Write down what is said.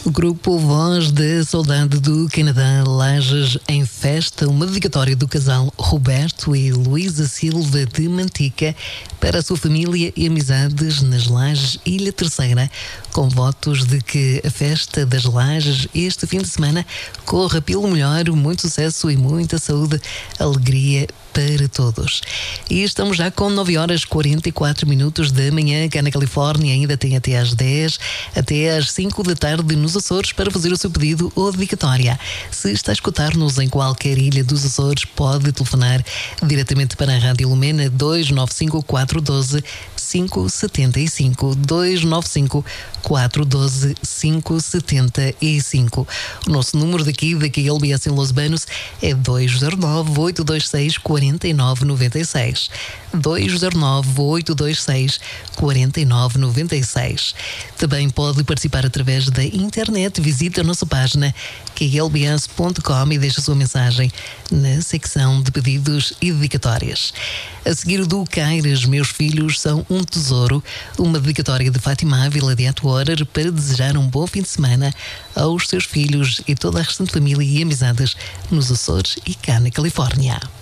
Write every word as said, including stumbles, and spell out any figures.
O grupo Voz da Saudade do Canadá, Lajes em Festa, uma dedicatória do casal Roberto e Luísa Silva de Mantica para a sua família e amizades nas Lajes Ilha Terceira, com votos de que a festa das Lajes este fim de semana corra pelo melhor, muito sucesso e muita saúde, alegria para todos. E estamos já com nove horas e quarenta e quatro minutos da manhã cá na Califórnia, ainda tem até às dez, até às cinco da tarde nos Açores para fazer o seu pedido ou dedicatória. Se está a escutar-nos em qualquer ilha dos Açores, pode telefonar diretamente para a Rádio Lumena dois nove cinco, quatro um dois, cinco sete cinco, dois nove cinco, quatro um dois, cinco sete cinco. O nosso número daqui, daqui a L B S em Los Banos, é dois zero nove, oito dois seis, quatro nove nove seis. dois zero nove, oito dois seis, quatro nove nove seis. Também pode participar através da internet. Visite a nossa página que é l b s ponto com e deixe a sua mensagem na secção de pedidos e dedicatórias. A seguir, o do Caires, Meus Filhos São um Tesouro, uma dedicatória de Fátima Ávila de Atuorar para desejar um bom fim de semana aos seus filhos e toda a restante família e amizades nos Açores e cá na Califórnia.